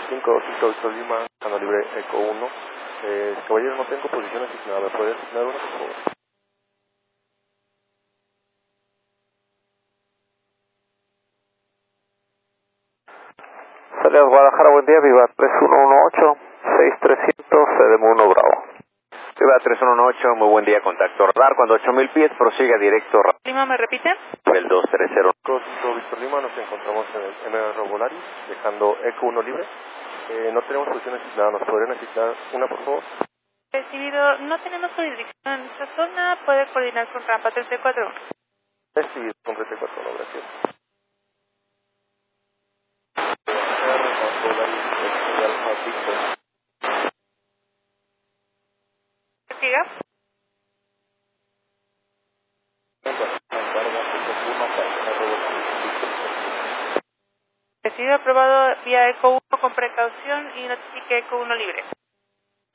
5 Víctor Lima, Cano Libre, Eco 1. Caballero, no tengo posición asignada, ¿me puede asignar una, por favor? Salidas Guadalajara, buen día, Viva 3118, 6300, CDM1 Bravo. Viva 3118, muy buen día, contacto radar, cuando 8000 pies prosiga directo. Lima, ¿me repite? El 230. 5 Víctor Lima, nos encontramos en el MR Volaris, dejando Eco 1 libre. No tenemos posición asignada, ¿nos podrían asignar una, por favor? Recibido, no tenemos jurisdicción en esta zona, puede coordinar con rampa 34. Sí, con 34, no, gracias. ¿Siga? Recibido aprobado vía Eco 1 con precaución y notifique Eco 1 libre.